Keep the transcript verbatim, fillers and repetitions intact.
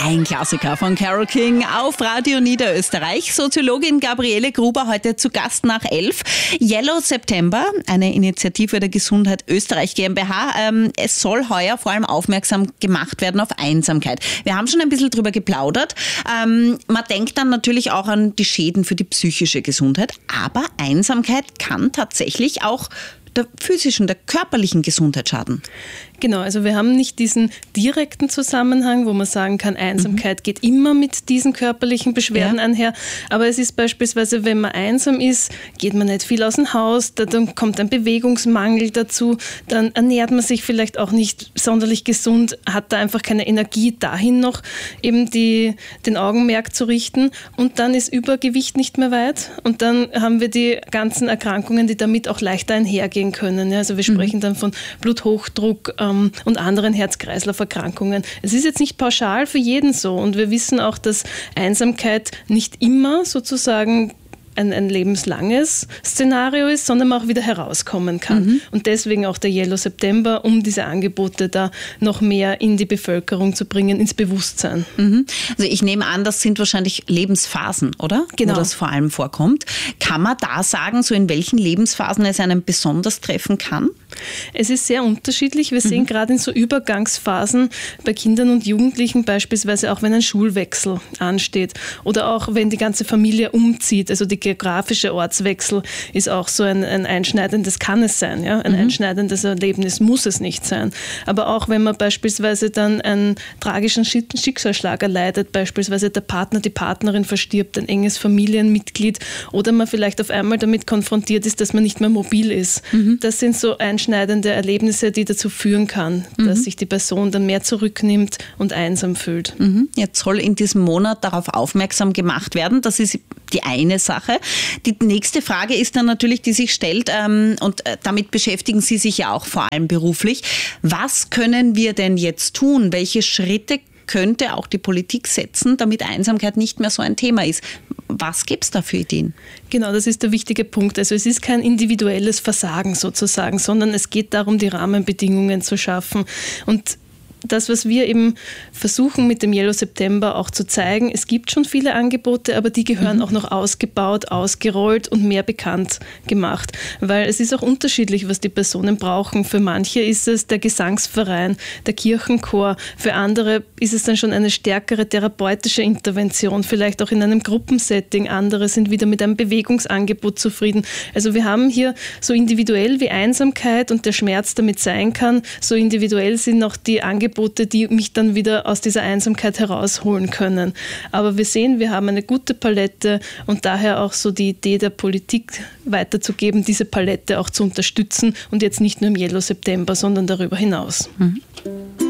Ein Klassiker von Carole King auf Radio Niederösterreich. Soziologin Gabriele Gruber heute zu Gast nach elf. Yellow September, eine Initiative der Gesundheit Österreich GmbH. Ähm, es soll heuer vor allem aufmerksam gemacht werden auf Einsamkeit. Wir haben schon ein bisschen drüber geplaudert. Ähm, man denkt dann natürlich auch an die Schäden für die psychische Gesundheit. Aber Einsamkeit kann tatsächlich auch der physischen, der körperlichen Gesundheit schaden. Genau, also wir haben nicht diesen direkten Zusammenhang, wo man sagen kann, Einsamkeit mhm. geht immer mit diesen körperlichen Beschwerden ja. einher. Aber es ist beispielsweise, wenn man einsam ist, geht man nicht viel aus dem Haus, dann kommt ein Bewegungsmangel dazu, dann ernährt man sich vielleicht auch nicht sonderlich gesund, hat da einfach keine Energie, dahin noch eben die, den Augenmerk zu richten. Und dann ist Übergewicht nicht mehr weit. Und dann haben wir die ganzen Erkrankungen, die damit auch leichter einhergehen können. Also wir sprechen mhm. dann von Bluthochdruck, und anderen Herz-Kreislauf-Erkrankungen. Es ist jetzt nicht pauschal für jeden so und wir wissen auch, dass Einsamkeit nicht immer sozusagen ein, ein lebenslanges Szenario ist, sondern man auch wieder herauskommen kann. Mhm. Und deswegen auch der Yellow September, um diese Angebote da noch mehr in die Bevölkerung zu bringen, ins Bewusstsein. Mhm. Also ich nehme an, das sind wahrscheinlich Lebensphasen, oder? Genau. Wo das vor allem vorkommt. Kann man da sagen, so in welchen Lebensphasen es einen besonders treffen kann? Es ist sehr unterschiedlich. Wir mhm. sehen gerade in so Übergangsphasen bei Kindern und Jugendlichen beispielsweise auch, wenn ein Schulwechsel ansteht oder auch wenn die ganze Familie umzieht, also die geografische Ortswechsel ist auch so ein, ein einschneidendes, kann es sein, ja? ein mhm. einschneidendes Erlebnis muss es nicht sein. Aber auch wenn man beispielsweise dann einen tragischen Schicksalsschlag erleidet, beispielsweise der Partner, die Partnerin verstirbt, ein enges Familienmitglied oder man vielleicht auf einmal damit konfrontiert ist, dass man nicht mehr mobil ist. Mhm. Das sind so einschneidende Erlebnisse, die dazu führen kann, mhm. dass sich die Person dann mehr zurücknimmt und einsam fühlt. Mhm. Jetzt soll in diesem Monat darauf aufmerksam gemacht werden. Das ist die eine Sache. Die nächste Frage ist dann natürlich, die sich stellt, ähm, und äh, damit beschäftigen Sie sich ja auch vor allem beruflich. Was können wir denn jetzt tun? Welche Schritte könnte auch die Politik setzen, damit Einsamkeit nicht mehr so ein Thema ist? Was gibt es da für Ideen? Genau, das ist der wichtige Punkt. Also es ist kein individuelles Versagen sozusagen, sondern es geht darum, die Rahmenbedingungen zu schaffen. Und das, was wir eben versuchen mit dem Yellow September auch zu zeigen, es gibt schon viele Angebote, aber die gehören mhm. auch noch ausgebaut, ausgerollt und mehr bekannt gemacht. Weil es ist auch unterschiedlich, was die Personen brauchen. Für manche ist es der Gesangsverein, der Kirchenchor. Für andere ist es dann schon eine stärkere therapeutische Intervention, vielleicht auch in einem Gruppensetting. Andere sind wieder mit einem Bewegungsangebot zufrieden. Also wir haben hier so individuell wie Einsamkeit und der Schmerz damit sein kann, so individuell sind auch die Angebote, die mich dann wieder aus dieser Einsamkeit herausholen können. Aber wir sehen, wir haben eine gute Palette und daher auch so die Idee der Politik weiterzugeben, diese Palette auch zu unterstützen und jetzt nicht nur im Yellow September, sondern darüber hinaus. Mhm.